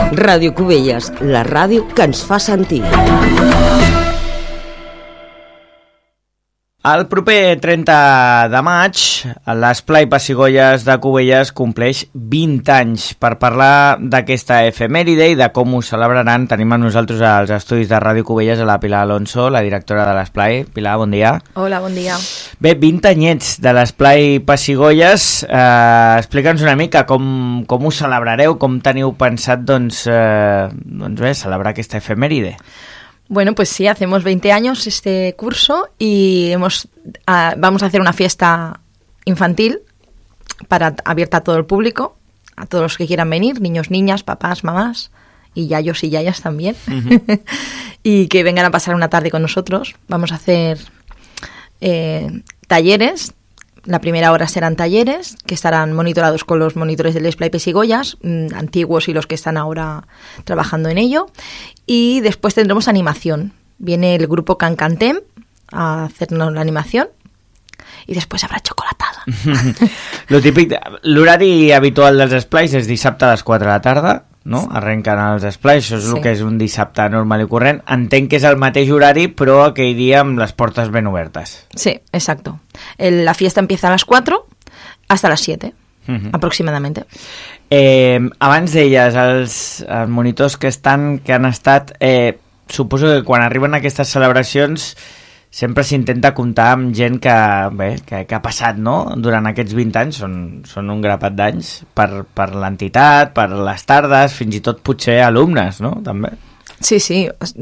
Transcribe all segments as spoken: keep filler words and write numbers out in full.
Ràdio Cubelles, la ràdio que ens fa sentir. El proper trenta de maig, l'Esplai Pessigolles de Cubelles compleix vint anys. Per parlar d'aquesta efemèride i de com ho celebraran, tenim a nosaltres als estudis de Ràdio Cubelles a la Pilar Alonso, la directora de l'Esplai. Pilar, bon dia. Hola, bon dia. Bé, vint anyets de l'Esplai Pessigolles. Eh, Explica'ns una mica com, com ho celebrareu, com teniu pensat doncs, eh, doncs bé, celebrar aquesta efemèride. Bueno, pues sí, hacemos veinte años este curso y hemos uh, vamos a hacer una fiesta infantil para abierta a todo el público, a todos los que quieran venir, niños, niñas, papás, mamás y yayos y yayas también. Uh-huh. Y que vengan a pasar una tarde con nosotros. Vamos a hacer eh, talleres. La primera hora serán talleres que estarán monitorados con los monitores del Esplai Pessigolles, mmm, antiguos y los que están ahora trabajando en ello. Y después tendremos animación. Viene el grupo Can Cantem a hacernos la animación. I després haurà xocolatada. Lo típic, l'horari habitual dels esplais és dissabte a les quatre de la tarda, no? Arrenquen els esplais, això és sí. El que és un dissabte normal i corrent. Entenc que és el mateix horari, però aquell dia amb les portes ben obertes. Sí, exacto. El, la fiesta empieza a las cuatro hasta las siete, uh-huh. aproximadamente. Eh, abans d'elles, els, els monitors que estan, que han estat, eh, suposo que quan arriben aquestes celebracions sempre s'intenta comptar amb gent que, bé, que, que ha passat, no? Durant aquests vint anys, són, són un grapat d'anys, per, per l'entitat, per les tardes, fins i tot potser alumnes, ¿no? També. Sí, sí.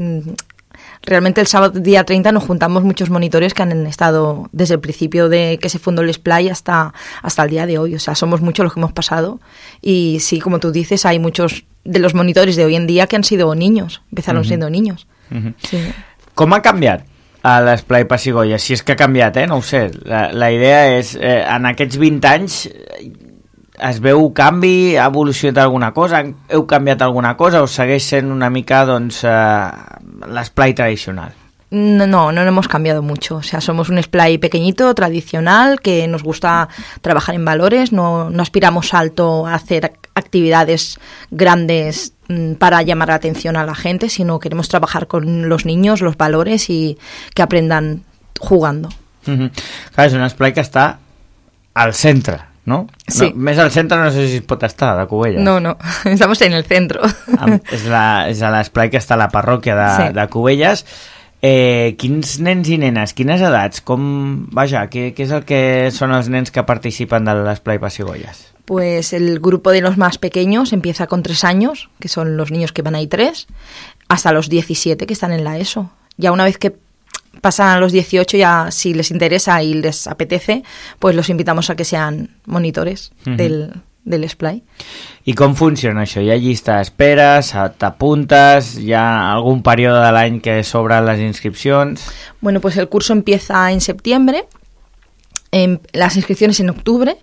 Realmente el sábado día treinta nos juntamos muchos monitores que han estado desde el principio de que se fundó el Esplai hasta, hasta el día de hoy. O sea, somos muchos los que hemos pasado. Y sí, como tú dices, hay muchos de los monitores de hoy en día que han sido niños. Empezaron uh-huh. siendo niños. Uh-huh. Sí. Com ha canviat a l'Esplai Pessigolles? Si és que ha canviat, eh? No ho sé. La, la idea és, eh, en aquests vint anys es veu canvi, ha evolucionat alguna cosa, heu canviat alguna cosa o segueix sent una mica doncs, eh, l'Esplai tradicional? No, no, no hemos cambiado mucho. O sea, somos un Esplai pequeñito, tradicional, que nos gusta trabajar en valores, no, no aspiramos alto a hacer actividades grandes para llamar la atención a la gente, sino queremos trabajar con los niños, los valores y que aprendan jugando. Mm-hmm. Clar, és un esplai que està al centre, ¿no? Sí. No, més al centre no sé si es pot estar, de Cubelles. No, no, estamos en el centro. És, la, és l'esplai que està a la parròquia de, sí. de Cubelles. Eh, quins nens i nenes, quines edats, com, vaja, què, què és el que són els nens que participen de l'Esplai Pessigolles? Pues el grupo de los más pequeños empieza con tres años, que son los niños que van ahí tres, hasta los diecisiete que están en la ESO. Ya una vez que pasan a los dieciocho, ya si les interesa y les apetece, pues los invitamos a que sean monitores uh-huh. del, del Esplai. I com funciona això? Hi ha llista d'espera, t'apuntes, hi ha algun període de l'any que s'obren les inscripcions? Bueno, pues el curso empieza en septiembre, en las inscripciones en octubre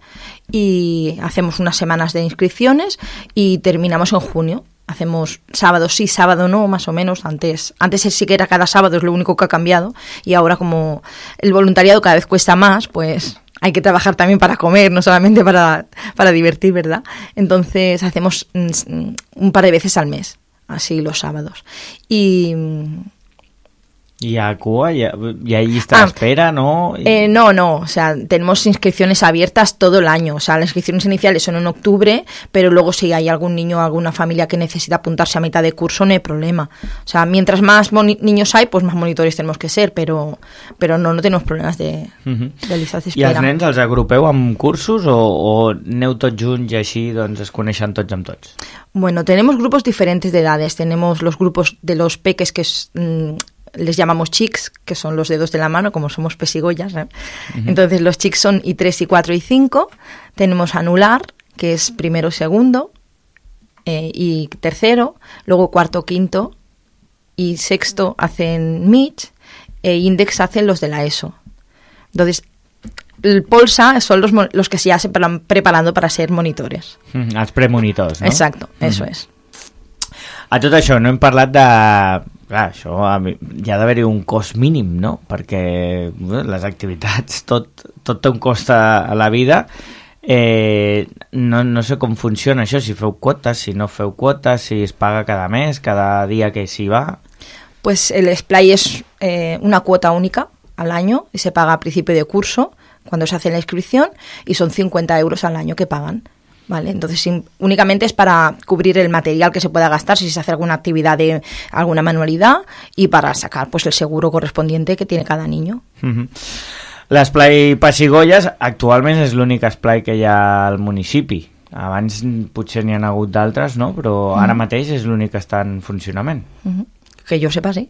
y hacemos unas semanas de inscripciones y terminamos en junio. Hacemos sábado sí, sábado no, más o menos. Antes, antes sí que era cada sábado, es lo único que ha cambiado. Y ahora como el voluntariado cada vez cuesta más, pues hay que trabajar también para comer, no solamente para, para divertir, ¿verdad? Entonces hacemos un par de veces al mes, así los sábados. Y... ¿Y a Cuba? ¿Y hay lista de ah, espera, no? Y... Eh, no, no. O sea, tenemos inscripciones abiertas todo el año. O sea, las inscripciones iniciales son en octubre, pero luego si hay algún niño o alguna familia que necesita apuntarse a mitad de curso, no hay problema. O sea, mientras más moni- niños hay, pues más monitores tenemos que ser, pero, pero no, no tenemos problemas de, uh-huh. de listas d'espera. I els nens els agrupeu amb cursos o, o aneu tots junts i així doncs, es coneixen tots amb tots? Bueno, tenemos grupos diferentes de edades. Tenemos los grupos de los peques que es... Mmm, les llamamos chics, que son los dedos de la mano, como somos pesigollas, ¿eh? Uh-huh. Entonces los chics son I tres, I cuatro, I cinco. Tenemos anular, que es primero, segundo, eh, y tercero, luego cuarto, quinto, y sexto hacen Mitch, e Index hacen los de la ESO. Entonces, el Polsa son los, los que ya se están preparando para ser monitores. Uh-huh. Els premonitors, no? Exacto, uh-huh. eso es. A tot això, no hem parlat de... Clar, això hi ha d'haver-hi un cost mínim, no? Perquè bé, les activitats, tot, tot té un cost a la vida. Eh, no, no sé com funciona això, si feu quotes, si no feu quotes, si es paga cada mes, cada dia que s'hi va. Pues el Splay es eh, una cuota única al año y se paga a principio de curso cuando se hace la inscripción y son cincuenta euros al año que pagan. ¿Vale? Entonces sin, únicamente es para cubrir el material que se pueda gastar si se hace alguna actividad de alguna manualidad y para sacar pues el seguro correspondiente que tiene cada niño. Mm-hmm. L'esplai Pessigolles actualment és l'únic esplai que hi ha al municipi. Abans potser n'hi ha hagut d'altres, no? Però ara mm. mateix és l'únic que està en funcionament. Mm-hmm. Que jo sepa, sí.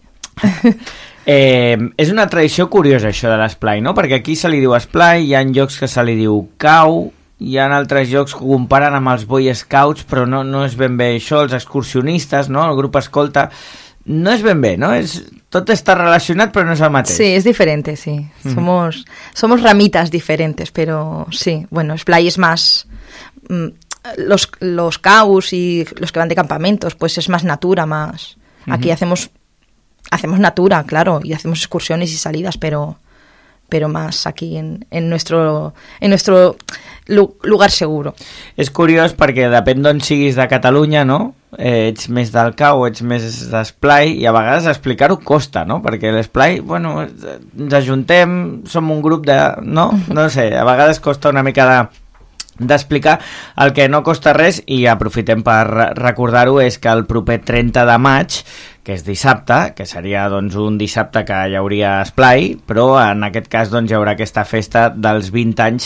eh, és una tradició curiosa això de l'esplai, no? Perquè aquí se li diu esplai, hi ha llocs que se li diu cau, hi ha altres llocs que ho comparen amb els Boy Scouts, però no, no és ben bé això, els excursionistes, no? El grup escolta, no és ben bé, no? És, tot està relacionat, però no és el mateix. Sí, es diferente, sí. Mm. Somos, somos ramitas diferentes, pero sí, bueno, Splay es más... Mm, los, los caus y los que van de campamentos, pues es más natura, más... Aquí mm-hmm. hacemos, hacemos natura, claro, y hacemos excursiones y salidas, pero... pero más aquí en, en nuestro en nuestro lugar seguro. És curiós perquè depèn d'on siguis de Catalunya, no? Eh, ets més del cau, ets més d'esplai, i a vegades explicar-ho costa, no? Perquè l'esplai, bueno, ens ajuntem, som un grup de... no? No sé, a vegades costa una mica de d'explicar. El que no costa res, i aprofitem per recordar-ho, és que el proper trenta de maig, que és dissabte, que seria doncs, un dissabte que hi hauria esplai, però en aquest cas doncs, hi haurà aquesta festa dels vint anys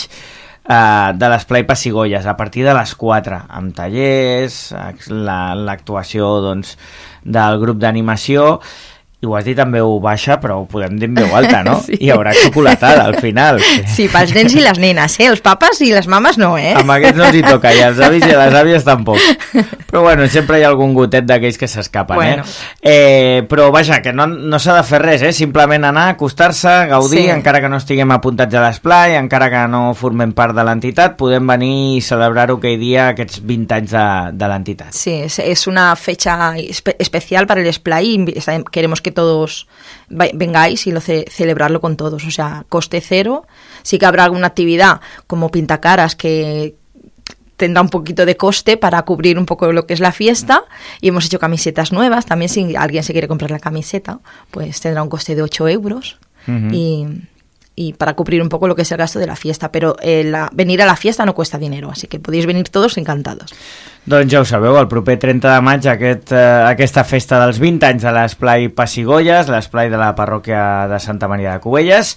eh, de l'esplai Pessigolles, a partir de les quatre, amb tallers, la, l'actuació doncs, del grup d'animació. I ho has dit en veu baixa, però ho podem dir en veu alta, no? Sí. Hi haurà xocolatada al final. Sí, pels nens i les nenes, eh? Els papes i les mames no, eh? Amb aquests no els hi toca, i els avis i les àvies tampoc. Però bueno, sempre hi ha algun gotet d'aquells que s'escapen, bueno. eh? eh? Però vaja, que no, no s'ha de fer res, eh? Simplement anar, acostar-se, gaudir, sí. Encara que no estiguem apuntats a l'esplai, encara que no formem part de l'entitat, podem venir i celebrar-ho aquell dia, aquests vint anys de, de l'entitat. Sí, és, és una fecha espe- especial para el esplai i queremos que todos vengáis y lo ce- celebrarlo con todos, o sea, coste cero. Sí que habrá alguna actividad como pintacaras que tendrá un poquito de coste para cubrir un poco lo que es la fiesta, y hemos hecho camisetas nuevas, también si alguien se quiere comprar la camiseta, pues tendrá un coste de ocho euros uh-huh. y, y para cubrir un poco lo que es el gasto de la fiesta, pero eh, la, venir a la fiesta no cuesta dinero, así que podéis venir todos encantados. Doncs ja ho sabeu, el proper trenta de maig aquest, eh, aquesta festa dels vint anys de l'esplai Pessigolles, l'esplai de la parròquia de Santa Maria de Cubelles.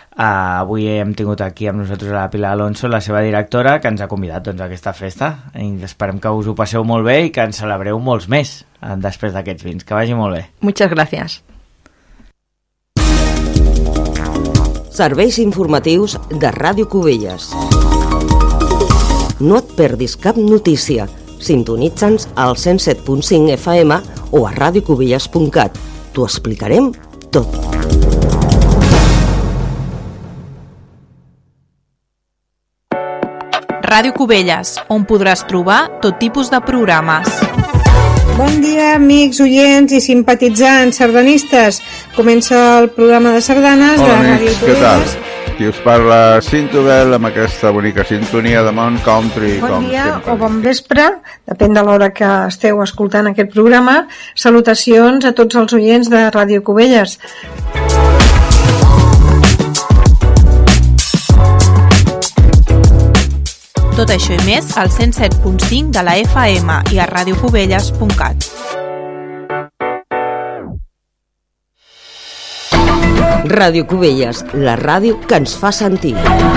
Uh, avui hem tingut aquí amb nosaltres a la Pilar Alonso, la seva directora, que ens ha convidat doncs, a aquesta festa, i esperem que us ho passeu molt bé i que ens celebreu molts més eh, després d'aquests vins. Que vagi molt bé. Muchas gracias. Serveis informatius de Ràdio Cubelles. No et perdis cap notícia. Sintonitza'ns al cent set punt cinc F M o a radio cubelles punt cat. T'ho explicarem tot. Ràdio Cubelles, on podràs trobar tot tipus de programes. Bon dia, amics, oients i simpatitzants sardanistes. Comença el programa de sardanes Hola, de Ràdio Cubelles. Què tal? Qui us parla, Cinto Bell, amb aquesta bonica sintonia de Mount Country. Bon com dia sempre. o bon vespre, depèn de l'hora que esteu escoltant aquest programa. Salutacions a tots els oients de Ràdio Cubelles. Tot això i més al cent set punt cinc de la F M i a radio cubelles punt cat. Ràdio Cubelles, la ràdio que ens fa sentir.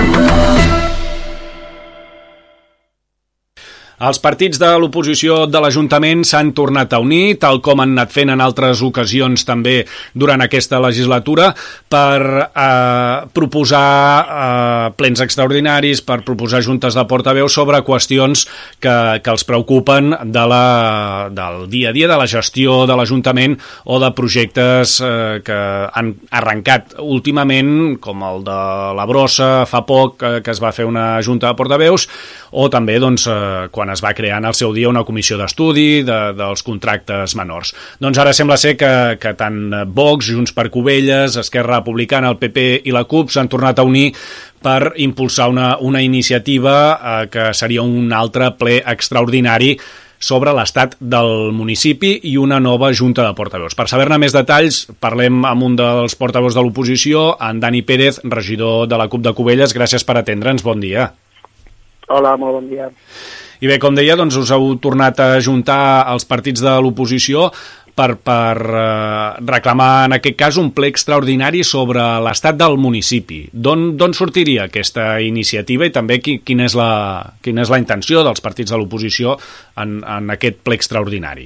Els partits de l'oposició de l'Ajuntament s'han tornat a unir, tal com han anat fent en altres ocasions també durant aquesta legislatura, per eh, proposar eh, plens extraordinaris, per proposar juntes de portaveus sobre qüestions que, que els preocupen de la, del dia a dia, de la gestió de l'Ajuntament o de projectes eh, que han arrencat últimament, com el de la Brossa fa poc, eh, que es va fer una junta de portaveus, o també doncs, eh, quan quan es va crear en el seu dia una comissió d'estudi de, dels contractes menors. Doncs ara sembla ser que, que tant Vox, Junts per Cubelles, Esquerra Republicana, el P P i la CUP s'han tornat a unir per impulsar una, una iniciativa eh, que seria un altre ple extraordinari sobre l'estat del municipi i una nova junta de portaveus. Per saber-ne més detalls, parlem amb un dels portaveus de l'oposició, en Dani Pérez, regidor de la CUP de Cubelles. Gràcies per atendre'ns. Bon dia. Hola, molt bon dia. I bé, com deia, doncs us heu tornat a juntar els partits de l'oposició per, per eh, reclamar, en aquest cas, un ple extraordinari sobre l'estat del municipi. D'on sortiria aquesta iniciativa i també qui, quina, és la, quina és la intenció dels partits de l'oposició en, en aquest ple extraordinari?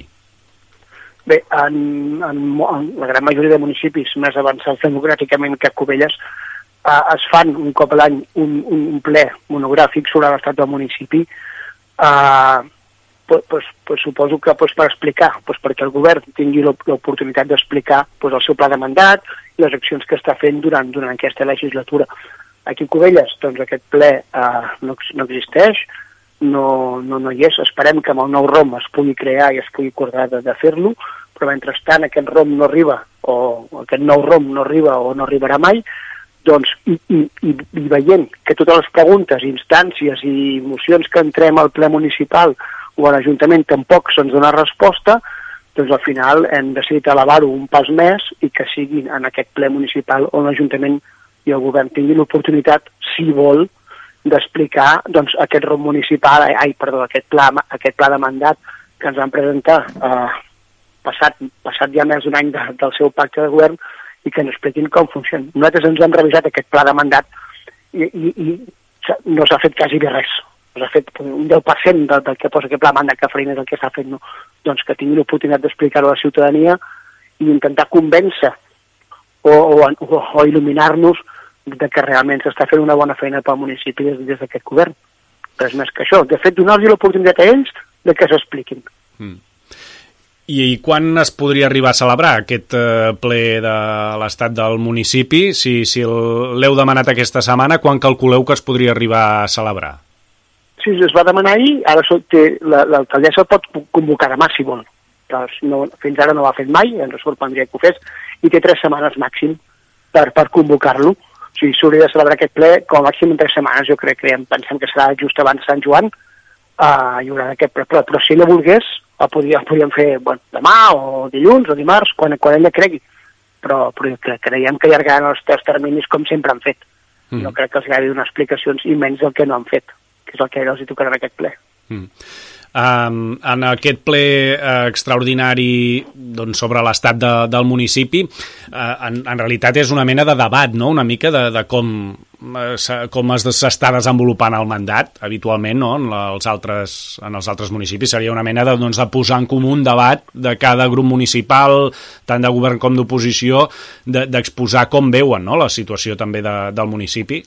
Bé, en, en, en la gran majoria de municipis més avançats democràticament que Cubelles eh, es fan un cop a l'any un, un ple monogràfic sobre l'estat del municipi. Eh, Pues, pues, pues suposo que pues, per explicar, pues, perquè el govern tingui l'oportunitat d'explicar pues, el seu pla de mandat i les accions que està fent durant, durant aquesta legislatura. Aquí a Cubelles, doncs aquest ple eh, no, no existeix, no, no, no hi és. Esperem que amb el nou ROM es pugui crear i es pugui acordar de, de fer-lo, però mentrestant aquest ROM no arriba, o aquest nou ROM no arriba o no arribarà mai, doncs, i, i, i, i veient que totes les preguntes, instàncies i mocions que entrem al ple municipal o a l'Ajuntament tampoc se'ns dona resposta, doncs al final hem decidit elevar-ho un pas més i que sigui en aquest ple municipal on l'Ajuntament i el govern tinguin l'oportunitat, si vol, d'explicar doncs, aquest ROM municipal, ai, perdó, aquest pla, aquest pla de mandat que ens van presentar eh, passat, passat ja més d'un any de, del seu pacte de govern i que ens expliquin com funciona. Nosaltres ens hem revisat aquest pla de mandat i, i, i no s'ha fet quasi bé res. S'ha fet un deu per cent del, del que posa aquest pla de mandat que farina és el que s'ha fet, no? Doncs que tingui l'oportunitat d'explicar-ho a la ciutadania i intentar convèncer o, o, o, o il·luminar-nos de que realment s'està fent una bona feina pel municipi des, des d'aquest govern. Res més que això. De fet, donar-los l'oportunitat a ells de que s'expliquin. Mm. I, I quan es podria arribar a celebrar aquest eh, ple de l'estat del municipi? Si, si l'heu demanat aquesta setmana, quan calculeu que es podria arribar a celebrar? Sí, es va demanar ahir, ara l'alcaldessa pot convocar demà si vol. No, fins ara no ho ha fet mai, ens sorprendria que ho fes, i té tres setmanes màxim per, per convocar-lo. O sigui, s'hauria de celebrar aquest ple com a màxim en tres setmanes, jo crec que pensem que serà just abans Sant Joan, uh, hi haurà aquest ple, però, però si ella volgués, el podríem, el podríem fer bueno, demà o dilluns o dimarts, quan, quan ella cregui. Però, però creiem que allargaran els tres terminis com sempre han fet. Mm. No crec que els agradi donar explicacions i menys del que no han fet, que és el que els hi tocarà en aquest ple. Mm. Um, en aquest ple uh, extraordinari doncs, sobre l'estat de, del municipi, uh, en, en realitat és una mena de debat, no? Una mica de, de com, uh, com s'està desenvolupant el mandat, habitualment, no? En, els altres, en els altres municipis seria una mena de, doncs, de posar en comú un debat de cada grup municipal, tant de govern com d'oposició, d'exposar de, com veuen, no? La situació també de, del municipi.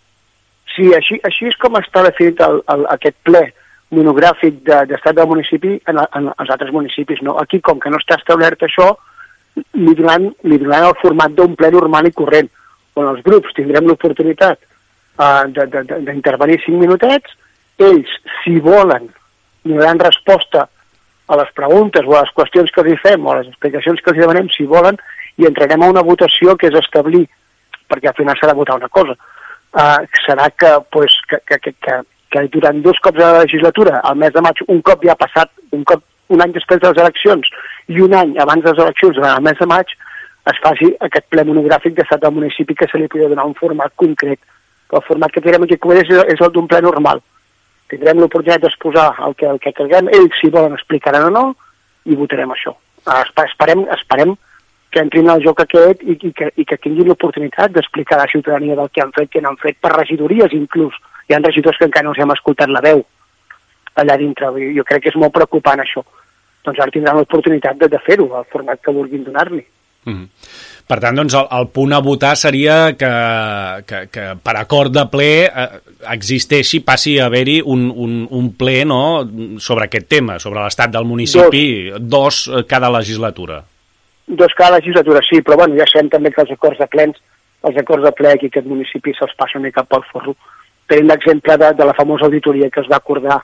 Sí, així, així és com està definit el, el, aquest ple monogràfic d'estat de, del municipi en, en els altres municipis. No? Aquí, com que no està establert això, li donaran, li donaran el format d'un ple normal i corrent, on els grups tindrem l'oportunitat uh, d'intervenir cinc minutets, ells, si volen, donaran resposta a les preguntes o a les qüestions que els fem o a les explicacions que els demanem, si volen, i entrarem a una votació que és establir, perquè al final s'ha de votar una cosa, Uh, serà que, pues, que, que, que, que, que durant dos cops de la legislatura, al mes de maig, un cop ja ha passat, un cop un any després de les eleccions i un any abans de les eleccions, durant el mes de maig, es faci aquest ple monogràfic d'estat del municipi que se li pugui donar un format concret. El format que tindrem aquí a Cubelles és, és el d'un ple normal. Tindrem l'oportunitat d'exposar el que, el que creguem, ells si volen explicaran o no, i votarem això. Uh, esperem, esperem que entrin al joc aquest i, i, que, i que tinguin l'oportunitat d'explicar a la ciutadania del que han fet, que n'han fet, per regidories inclús. Hi ha regidors que encara no els hem escoltat la veu allà dintre. Jo crec que és molt preocupant això. Doncs ara tindran l'oportunitat de, de fer-ho, el format que vulguin donar-li. Mm-hmm. Per tant, doncs, el, el punt a votar seria que, que, que per acord de ple eh, existeixi, passi a haver-hi un, un, un ple, no?, sobre aquest tema, sobre l'estat del municipi, dos, dos cada legislatura. Dos cada legislatura, sí, però bueno, ja sabem també que els acords de plens, els acords de ple aquí a aquest municipi se'ls passa una mica pel forro. Tenim l'exemple de, de la famosa auditoria que es va acordar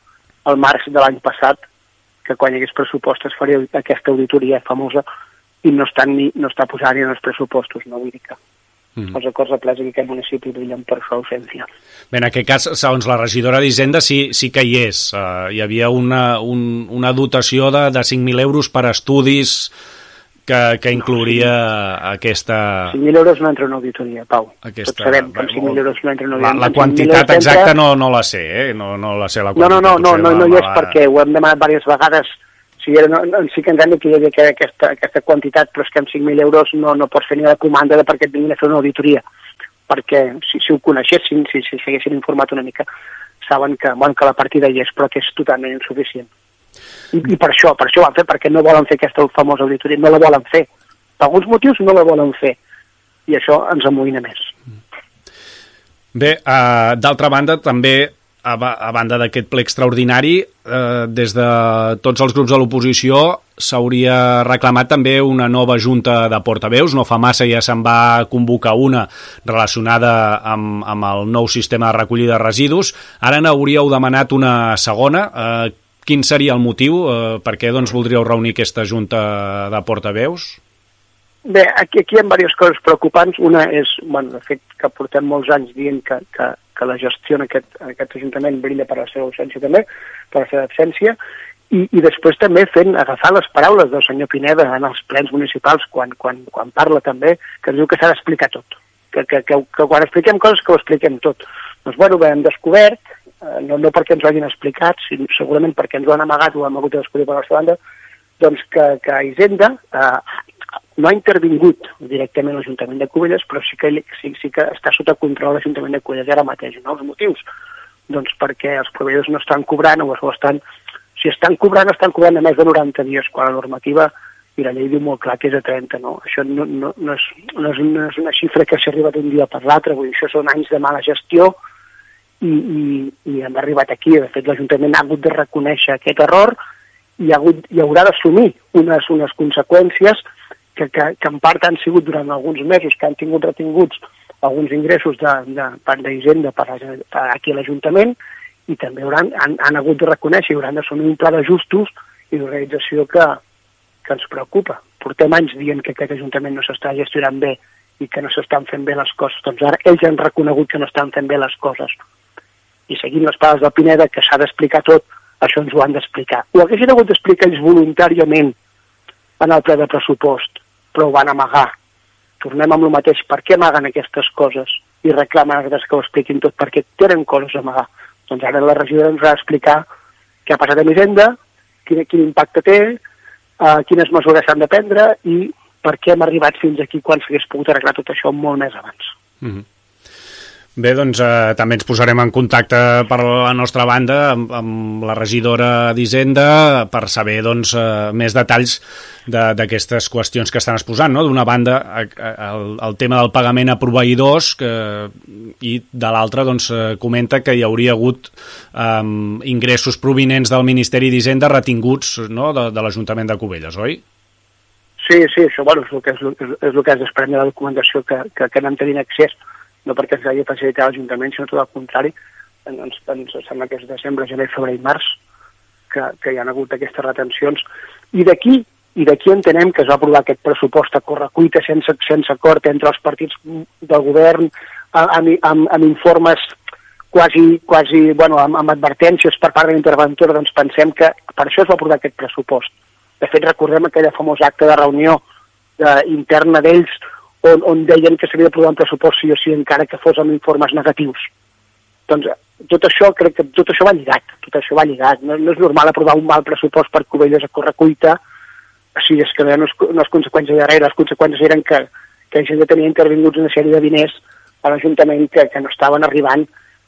al març de l'any passat, que quan hi hagués pressupost es faria aquesta auditoria famosa i no està, ni, no està posant ni en els pressupostos, no vull dir que mm. els acords de plesa d'aquest municipi brillen per sua ausència. Bé, en aquest cas, segons la regidora d'Hisenda, sí, sí que hi és. Uh, hi havia una, un, una dotació de, de cinc mil euros per estudis que, que inclouria no, sí. aquesta... cinc mil euros no entra en auditoria, Pau. Aquesta... Tots sabem que cinc mil euros no entra en auditoria. La, la quantitat exacta no, no la sé, eh? No, no la sé la quantitat. No, no, no, no, no, no hi és la... perquè ho hem demanat diverses vegades. Sí, no, no, sí que ens han dit que hi havia aquesta, aquesta quantitat, però és que amb cinc mil euros no, no pots fer ni la comanda de perquè et vinguin a fer una auditoria. Perquè si, si ho coneixessin, si, si s'haguessin informat una mica, saben que, bueno, que la partida hi és, però que és totalment insuficient. I, i per això, per això ho van fer, perquè no volen fer aquesta famosa auditoria, no la volen fer. Per alguns motius no la volen fer, i això ens amoïna més. Bé, uh, d'altra banda, també, a, a banda d'aquest ple extraordinari, uh, des de tots els grups de l'oposició s'hauria reclamat també una nova junta de portaveus. No fa massa ja se'n va convocar una relacionada amb, amb el nou sistema de recollida de residus. Ara n'hauríeu demanat una segona. Uh, Quin seria el motiu? Eh, per què doncs, voldríeu reunir aquesta junta de portaveus? Bé, aquí, aquí hi ha diverses coses preocupants. Una és, bueno, de fet, que portem molts anys dient que, que, que la gestió en aquest, en aquest Ajuntament brilla per la seva ausència també, per la seva absència, i, i després també fent agafar les paraules del senyor Pineda en els plens municipals, quan, quan, quan parla també, que diu que s'ha d'explicar tot. Que, que, que, que quan expliquem coses que ho expliquem tot. Doncs, bueno, bé, hem descobert, no, no perquè ens ho hagin explicat, sinó segurament perquè ens ho han amagat o hem hagut de descobrir per la nostra banda, doncs que, que Hisenda eh, no ha intervingut directament l'Ajuntament de Cubelles, però sí que, sí, sí que està sota control l'Ajuntament de Cubelles ara mateix. No? Els motius? Doncs perquè els proveïdors no estan cobrant o estan... Si estan cobrant, estan cobrant a més de noranta dies, quan la normativa i la llei diu molt clar que és a trenta, no? Això no, no, no, és, no, és, no és una xifra que s'arriba d'un dia per l'altre, vull dir, això són anys de mala gestió, I, i, i hem arribat aquí. De fet, l'Ajuntament ha hagut de reconèixer aquest error i ha, hagut, i haurà d'assumir unes, unes conseqüències que, que, que en part han sigut durant alguns mesos, que han tingut retinguts alguns ingressos de, de, per d'Hisenda per, per aquí a l'Ajuntament, i també hauran, han, han hagut de reconèixer i hauran d'assumir un pla d'ajustos i d'organització que, que ens preocupa. Portem anys dient que aquest Ajuntament no s'està gestionant bé i que no s'estan fent bé les coses. Doncs ara ells han reconegut que no estan fent bé les coses. I seguint les paraules del Pineda, que s'ha d'explicar tot, això ens ho han d'explicar. Ho haguessin hagut d'explicar ells voluntàriament en el ple de pressupost, però ho van amagar. Tornem amb el mateix. Per què amaguen aquestes coses? I reclamen que ho expliquin tot, perquè tenen coses a amagar. Doncs ara la regidora ens ha d'explicar què ha passat amb Hisenda, quin, quin impacte té, uh, quines mesures s'han de prendre i per què hem arribat fins aquí quan s'hagués pogut arreglar tot això molt més abans. Mm-hmm. Bé, doncs eh, també ens posarem en contacte per la nostra banda amb, amb la regidora d'Hisenda per saber doncs, eh, més detalls d'aquestes de, qüestions que estan exposant, no? D'una banda, el, el tema del pagament a proveïdors que, i de l'altra doncs, comenta que hi hauria hagut eh, ingressos provinents del Ministeri d'Hisenda retinguts, no? de, de l'Ajuntament de Cubelles, oi? Sí, sí, això bueno, és, el que, és, és el que es desprèn de la documentació que, que, que anem tenint accés, no perquè ens hagi facilitat l'Ajuntament, sinó tot el contrari. Ens, ens sembla que és desembre, gener, febrer i març que, que hi ha hagut aquestes retencions. I d'aquí i d'aquí entenem que es va aprovar aquest pressupost a correcuita sense, sense acord entre els partits del govern, amb, amb, amb informes quasi, quasi bueno, amb, amb advertències per part de l'interventor, doncs pensem que per això es va aprovar aquest pressupost. De fet, recordem aquella famosa acta de reunió de, interna d'ells On, on deien que s'havia d'aprovar un pressupost sí o sí, encara que fos amb informes negatius. Doncs tot això, crec que tot això va lligat, tot això va lligat. No, no és normal aprovar un mal pressupost per Cubelles a correcuita, si és que no és, no és conseqüència darrere, les conseqüències eren que, que la gent tenia intervinguts una sèrie de diners a l'Ajuntament que, que no estaven arribant,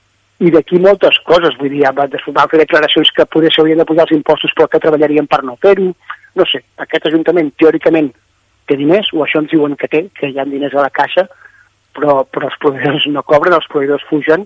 i d'aquí moltes coses, vull dir, va, va fer declaracions que potser s'haurien de pujar els impostos però que treballarien per no fer-ho, no sé, aquest Ajuntament teòricament té diners, o això ens diuen que té, que hi ha diners a la caixa, però, però els proveïdors no cobren, els proveïdors fugen,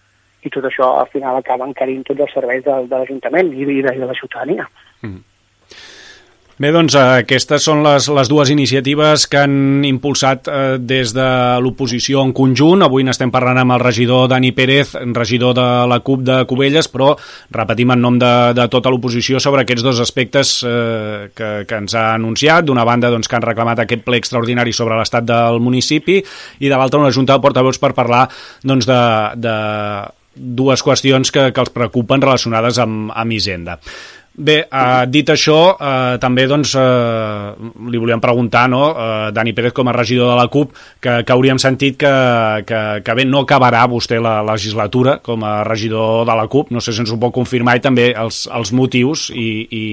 i tot això al final acaba encarint tots els serveis de, de l'Ajuntament i de, de la ciutadania. Mm. Bé, doncs aquestes són les, les dues iniciatives que han impulsat eh, des de l'oposició en conjunt. Avui n'estem parlant amb el regidor Dani Pérez, regidor de la CUP de Cubelles, però repetim en nom de, de tota l'oposició sobre aquests dos aspectes eh, que, que ens ha anunciat. D'una banda, doncs, que han reclamat aquest ple extraordinari sobre l'estat del municipi i de l'altra una junta de portaveus per parlar doncs, de, de dues qüestions que, que els preocupen relacionades amb, amb Hisenda. Bé, eh, dit això, eh, també doncs, eh, li volíem preguntar, no, eh, Dani Pérez com a regidor de la CUP, que, que hauríem sentit que, que, que bé, no acabarà vostè la legislatura com a regidor de la CUP, no sé si ens ho pot confirmar, i també els, els motius i, i,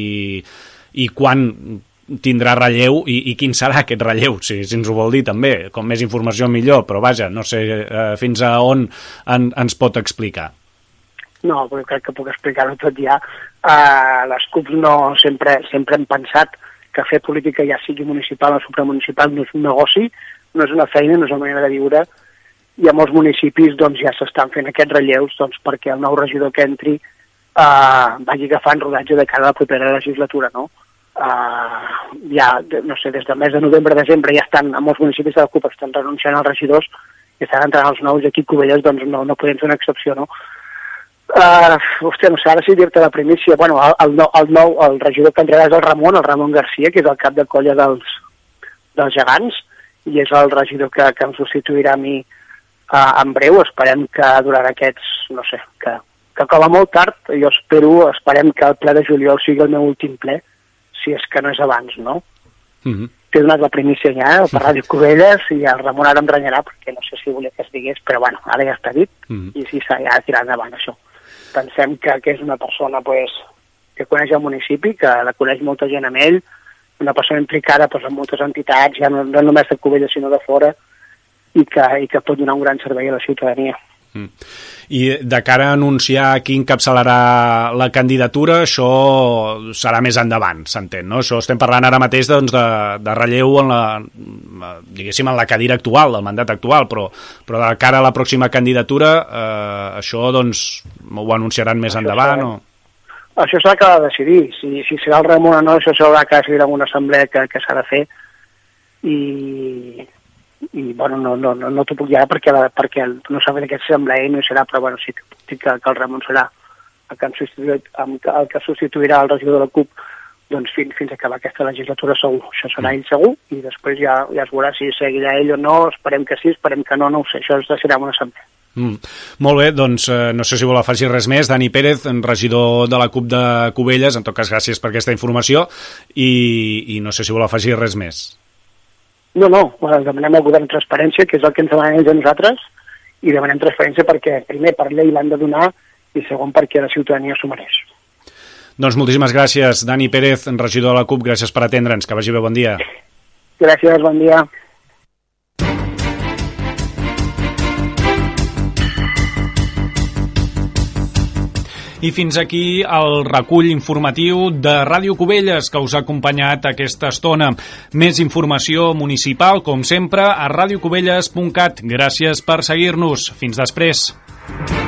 i quan tindrà relleu i, i quin serà aquest relleu, si, si ens ho vol dir també, com més informació millor, però vaja, no sé eh, fins a on en, ens pot explicar. No, però crec que puc explicar-ho tot ja. Uh, les CUPs no sempre, sempre hem pensat que fer política, ja sigui municipal o supramunicipal, no és un negoci, no és una feina, no és una manera de viure, i a molts municipis doncs, ja s'estan fent aquests relleus doncs, perquè el nou regidor que entri uh, vagi agafant rodatge de cara a la propera legislatura, no? Uh, ja, no sé, des del mes de novembre-desembre ja estan, a molts municipis de la CUP estan renunciant als regidors i estan entrant els nous, aquí a Cubelles doncs no, no podem fer una excepció, no? Uh, hòstia, no sé, ara sí dir-te la primícia. Bueno, el, el, el nou, el regidor que entrarà és el Ramon, el Ramon Garcia, que és el cap de colla dels, dels gegants, i és el regidor que, que em substituirà a mi uh, en breu. Esperem que durant aquests, no sé, que, que com a molt tard, jo espero, esperem que el ple de juliol sigui el meu últim ple, si és que no és abans, no? Mm-hmm. T'he donat la primícia ja, per Ràdio Cubelles, i el Ramon ara em renyarà, perquè no sé si volia que es digués, però bueno, ara ja està dit, mm-hmm. i sí, s'ha ja tirat endavant això. Pensem que, que és una persona pues, que coneix el municipi, que la coneix molta gent amb ell, una persona implicada pues, en moltes entitats, ja no, no només de Cubelles sinó de fora, i que, i que pot donar un gran servei a la ciutadania. Mm. I de cara a anunciar qui encapçalarà la candidatura, això serà més endavant, s'entén, no? Això estem parlant ara mateix doncs, de, de relleu en la, diguéssim, en la cadira actual, del mandat actual, però, però de cara a la pròxima candidatura, eh, això doncs ho anunciaran més això endavant? Serà, o... Això s'ha de decidir, si, si serà el Ramon o no, això s'haurà de decidir en una assemblea que, que s'ha de fer, i... i bueno, no, no, no, no t'ho puc dir ara perquè, la, perquè el, no s'ha fet aquesta assemblea i no hi serà, però bueno, sí que puc dir que, que el Ramon serà el que, el que substituirà el regidor de la CUP doncs fins, fins a acabar aquesta legislatura segur, això serà ell segur, i després ja, ja es veurà si seguirà ell o no, esperem que sí, esperem que no, no ho sé, això es decidirà en una assemblea. Mm. Molt bé, doncs eh, no sé si vol afegir res més. Dani Pérez, regidor de la CUP de Cubelles, en tot cas gràcies per aquesta informació i, i no sé si vol afegir res més. No, no, demanem al govern transparència, que és el que ens demanen ells a nosaltres, i demanem transparència perquè, primer, per llei l'han de donar, i segon, perquè la ciutadania s'ho mereix. Doncs moltíssimes gràcies, Dani Pérez, regidor de la CUP, gràcies per atendre'ns, que vagi bé, bon dia. Gràcies, bon dia. I fins aquí el recull informatiu de Ràdio Cubelles que us ha acompanyat aquesta estona. Més informació municipal, com sempre, a radiocubelles punt cat. Gràcies per seguir-nos. Fins després.